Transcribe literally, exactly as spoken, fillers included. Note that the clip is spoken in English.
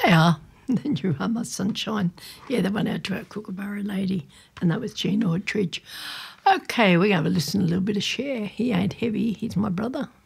They are. Then you are my sunshine. Yeah, they went out to our Kookaburra lady, and that was Gene Ordridge. Okay, we're going to have a listen to a little bit of Cher. He ain't heavy. He's my brother.